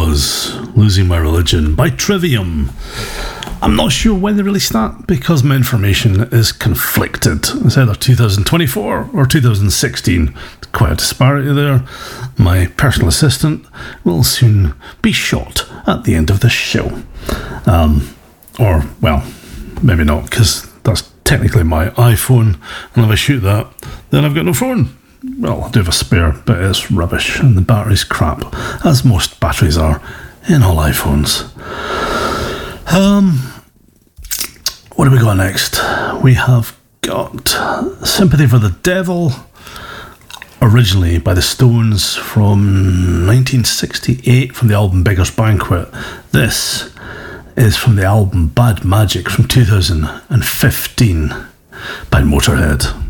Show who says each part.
Speaker 1: was Losing My Religion by Trivium. I'm not sure when they released that because my information is conflicted. It's either 2024 or 2016. Quite a disparity there. My personal assistant will soon be shot at the end of this show. Or, well, maybe not, because that's technically my iPhone, and if I shoot that, then I've got no phone. Well, I do have a spare, but it's rubbish, and the battery's crap, as most batteries are in all iPhones. What do we got next? We have got Sympathy for the Devil, originally by the Stones from 1968 from the album Beggar's Banquet. This is from the album Bad Magic from 2015 by Motorhead.